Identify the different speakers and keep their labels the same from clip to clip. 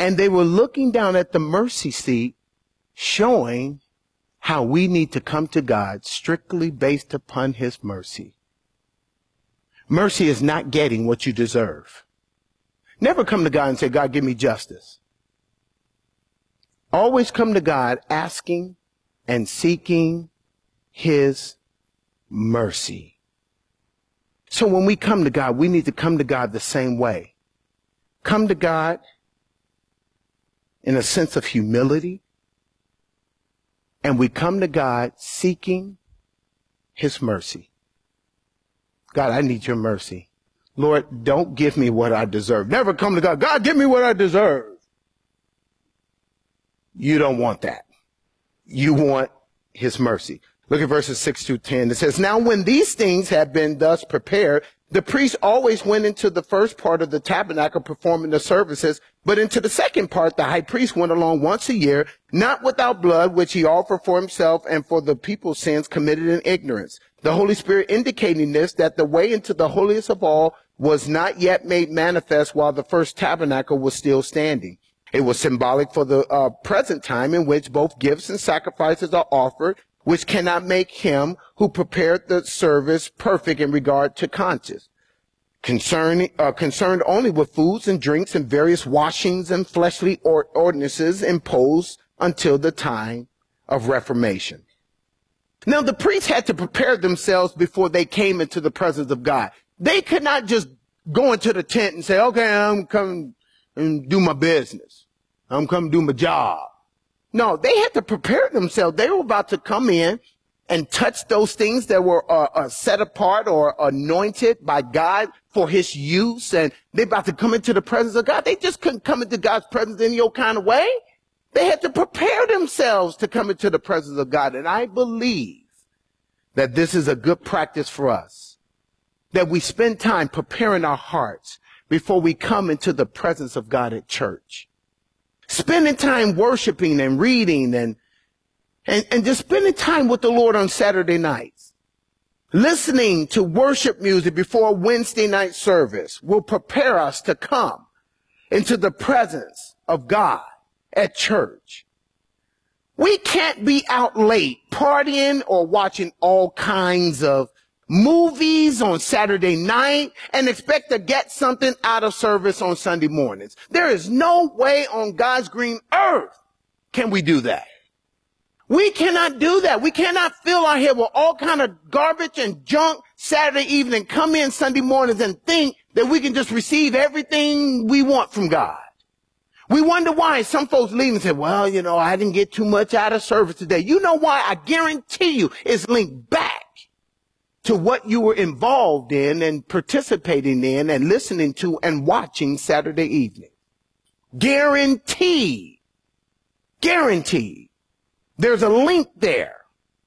Speaker 1: And they were looking down at the mercy seat, showing how we need to come to God strictly based upon his mercy. Mercy is not getting what you deserve. Never come to God and say, God, give me justice. Always come to God asking and seeking his mercy. So when we come to God, we need to come to God the same way. Come to God in a sense of humility. And we come to God seeking his mercy. God, I need your mercy. Lord, don't give me what I deserve. Never come to God, God, give me what I deserve. You don't want that. You want his mercy. Look at verses 6 through 10. It says, now when these things had been thus prepared, the priest always went into the first part of the tabernacle performing the services, but into the second part, the high priest went along once a year, not without blood, which he offered for himself and for the people's sins committed in ignorance. The Holy Spirit indicating this, that the way into the holiest of all was not yet made manifest while the first tabernacle was still standing. It was symbolic for the present time in which both gifts and sacrifices are offered, which cannot make him who prepared the service perfect in regard to conscience. Concerned only with foods and drinks and various washings and fleshly ordinances imposed until the time of Reformation. Now, the priests had to prepare themselves before they came into the presence of God. They could not just go into the tent and say, okay, I'm coming and do my business. I'm coming to do my job. No, they had to prepare themselves. They were about to come in and touch those things that were set apart or anointed by God for his use. And they're about to come into the presence of God. They just couldn't come into God's presence any old kind of way. They had to prepare themselves to come into the presence of God. And I believe that this is a good practice for us, that we spend time preparing our hearts before we come into the presence of God at church. Spending time worshiping and reading and just spending time with the Lord on Saturday nights. Listening to worship music before a Wednesday night service will prepare us to come into the presence of God at church. We can't be out late partying or watching all kinds of movies on Saturday night and expect to get something out of service on Sunday mornings. There is no way on God's green earth can we do that. We cannot do that. We cannot fill our head with all kind of garbage and junk Saturday evening, come in Sunday mornings and think that we can just receive everything we want from God. We wonder why some folks leave and say, well, you know, I didn't get too much out of service today. You know why? I guarantee you it's linked back to what you were involved in and participating in and listening to and watching Saturday evening. Guaranteed. Guaranteed. There's a link there.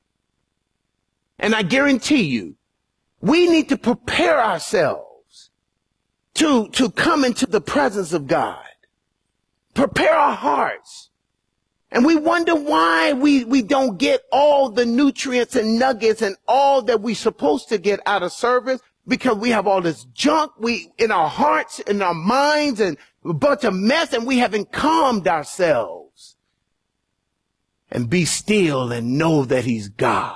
Speaker 1: And I guarantee you, we need to prepare ourselves to come into the presence of God. Prepare our hearts. And we wonder why we don't get all the nutrients and nuggets and all that we're supposed to get out of service, because we have all this junk in our hearts, in our minds, and a bunch of mess, and we haven't calmed ourselves. And be still and know that he's God.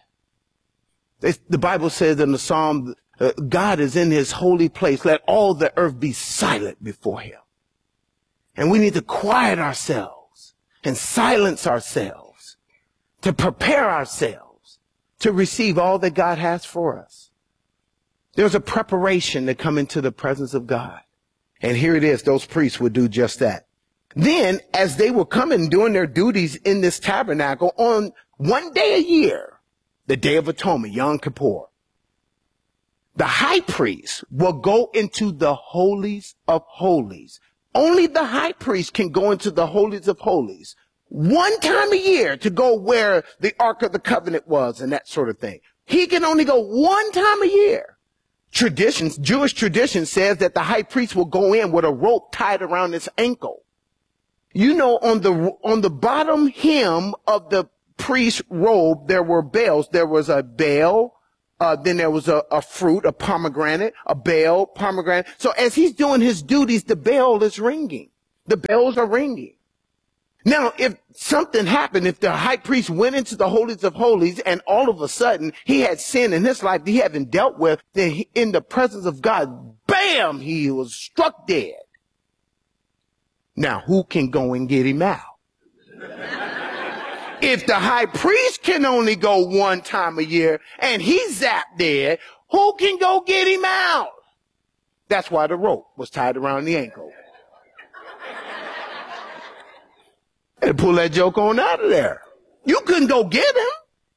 Speaker 1: The Bible says in the Psalm, God is in his holy place. Let all the earth be silent before him. And we need to quiet ourselves and silence ourselves to prepare ourselves to receive all that God has for us. There's a preparation to come into the presence of God. And here it is. Those priests would do just that. Then, as they were coming doing their duties in this tabernacle on one day a year, the Day of Atonement, Yom Kippur, the high priest will go into the holies of holies. Only the high priest can go into the holies of holies one time a year to go where the Ark of the Covenant was and that sort of thing. He can only go one time a year. Jewish tradition says that the high priest will go in with a rope tied around his ankle. You know, on the bottom hem of the priest's robe, there were bells. There was a bell, then there was a fruit, a pomegranate, a bell, pomegranate. So as he's doing his duties, the bell is ringing. The bells are ringing. Now, if something happened, if the high priest went into the holies of holies and all of a sudden he had sin in his life that he hadn't dealt with, then in the presence of God, bam, he was struck dead. Now, who can go and get him out? If the high priest can only go one time a year and he's zapped dead, who can go get him out? That's why the rope was tied around the ankle. And pull that joke on out of there. You couldn't go get him.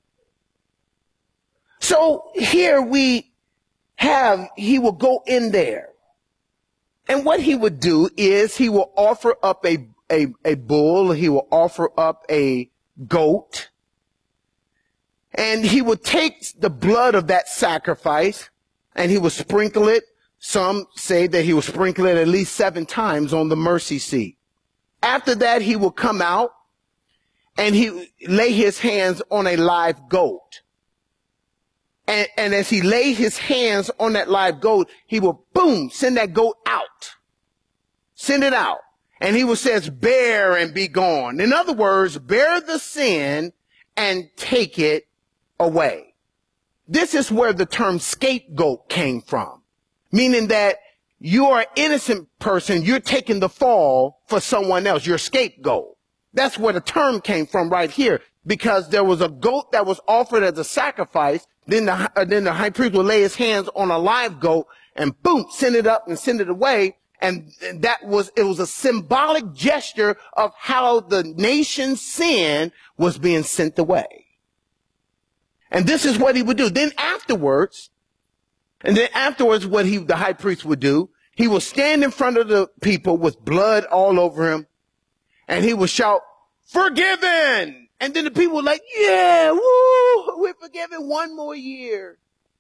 Speaker 1: So here we have, he will go in there. And what he would do is he will offer up a bull. He will offer up a goat. And he would take the blood of that sacrifice and he would sprinkle it. Some say that he would sprinkle it at least 7 times on the mercy seat. After that, he will come out and he lay his hands on a live goat. And as he laid his hands on that live goat, he will, boom, send that goat out. Send it out. And he will say, bear and be gone. In other words, bear the sin and take it away. This is where the term scapegoat came from, meaning that you are an innocent person. You're taking the fall for someone else. You're a scapegoat. That's where the term came from right here, because there was a goat that was offered as a sacrifice. Then the high priest would lay his hands on a live goat and boom, send it up and send it away. And it was a symbolic gesture of how the nation's sin was being sent away. And this is what he would do. Then afterwards, what the high priest would do, he will stand in front of the people with blood all over him, and he would shout, forgiven! And then the people were like, yeah, woo, we're forgiven, 1 more year.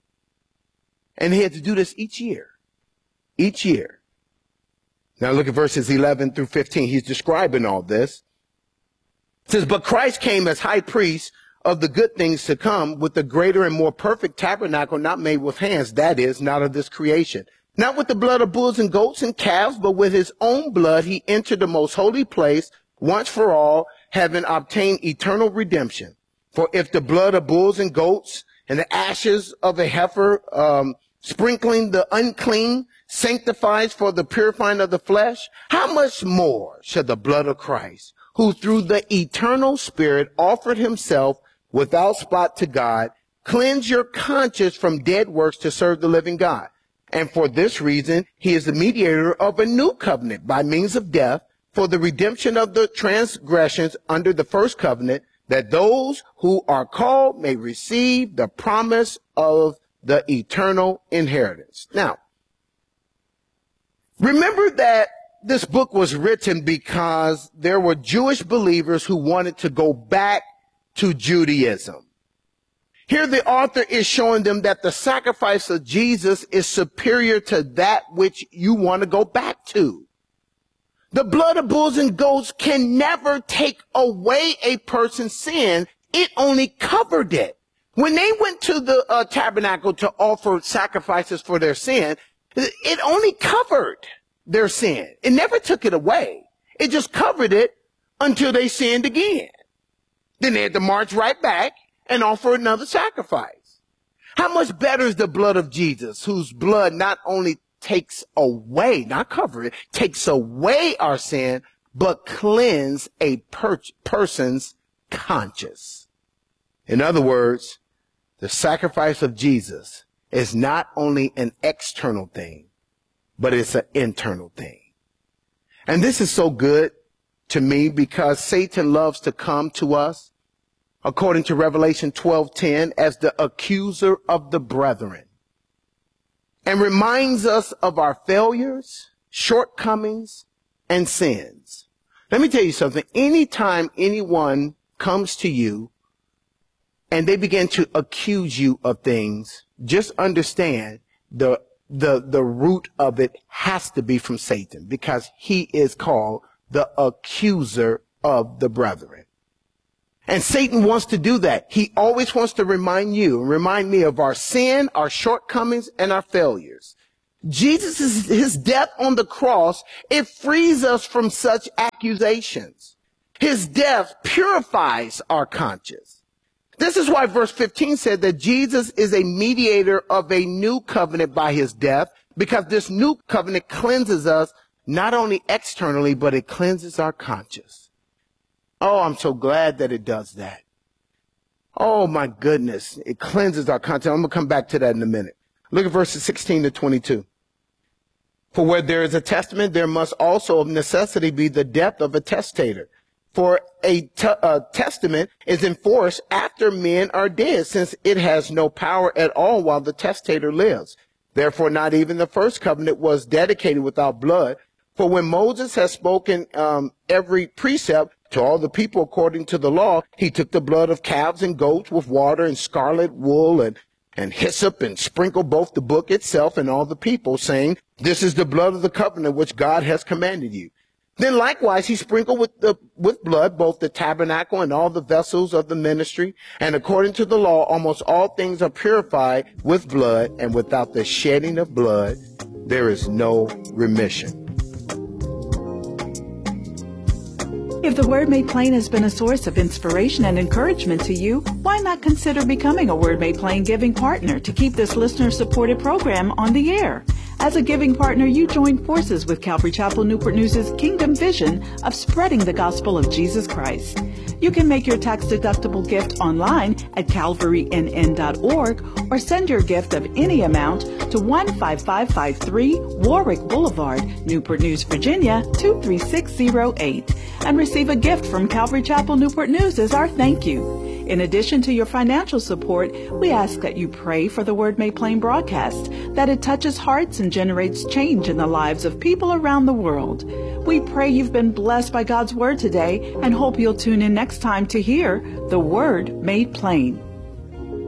Speaker 1: And he had to do this each year. Each year. Now look at verses 11 through 15. He's describing all this. It says, but Christ came as high priest of the good things to come with the greater and more perfect tabernacle not made with hands, that is, not of this creation. Not with the blood of bulls and goats and calves, but with his own blood he entered the most holy place once for all, having obtained eternal redemption. For if the blood of bulls and goats and the ashes of a heifer, sprinkling the unclean, sanctifies for the purifying of the flesh, how much more shall the blood of Christ, who through the eternal Spirit offered himself without spot to God, cleanse your conscience from dead works to serve the living God. And for this reason, he is the mediator of a new covenant by means of death for the redemption of the transgressions under the first covenant, that those who are called may receive the promise of the eternal inheritance. Now, remember that this book was written because there were Jewish believers who wanted to go back to Judaism. Here the author is showing them that the sacrifice of Jesus is superior to that which you want to go back to. The blood of bulls and goats can never take away a person's sin. It only covered it. When they went to the tabernacle to offer sacrifices for their sin, it only covered their sin. It never took it away. It just covered it until they sinned again. Then they had to march right back and offer another sacrifice. How much better is the blood of Jesus, whose blood not only takes away, not cover it, takes away our sin, but cleanse a person's conscience. In other words, the sacrifice of Jesus is not only an external thing, but it's an internal thing. And this is so good to me because Satan loves to come to us, according to Revelation 12:10, as the accuser of the brethren, and reminds us of our failures, shortcomings, and sins. Let me tell you something. Anytime anyone comes to you and they begin to accuse you of things, just understand the root of it has to be from Satan, because he is called the accuser of the brethren. And Satan wants to do that. He always wants to remind you and remind me of our sin, our shortcomings, and our failures. his death on the cross, it frees us from such accusations. His death purifies our conscience. This is why verse 15 said that Jesus is a mediator of a new covenant by his death, because this new covenant cleanses us not only externally, but it cleanses our conscience. Oh, I'm so glad that it does that. Oh my goodness, it cleanses our conscience. I'm going to come back to that in a minute. Look at verses 16 to 22. For where there is a testament, there must also of necessity be the death of a testator. For a testament is enforced after men are dead, since it has no power at all while the testator lives. Therefore, not even the first covenant was dedicated without blood. For when Moses has spoken every precept to all the people according to the law, he took the blood of calves and goats with water and scarlet wool and hyssop, and sprinkled both the book itself and all the people, saying, "This is the blood of the covenant which God has commanded you." Then likewise he sprinkled with blood both the tabernacle and all the vessels of the ministry. And according to the law, almost all things are purified with blood, and without the shedding of blood, there is no remission.
Speaker 2: If the Word Made Plain has been a source of inspiration and encouragement to you, why not consider becoming a Word Made Plain giving partner to keep this listener-supported program on the air? As a giving partner, you join forces with Calvary Chapel Newport News' Kingdom Vision of spreading the gospel of Jesus Christ. You can make your tax-deductible gift online at calvarynn.org or send your gift of any amount to 15553 Warwick Boulevard, Newport News, Virginia 23608, and receive a gift from Calvary Chapel Newport News as our thank you. In addition to your financial support, we ask that you pray for the Word Made Plain broadcast, that it touches hearts and generates change in the lives of people around the world. We pray you've been blessed by God's Word today and hope you'll tune in next time to hear the Word Made Plain.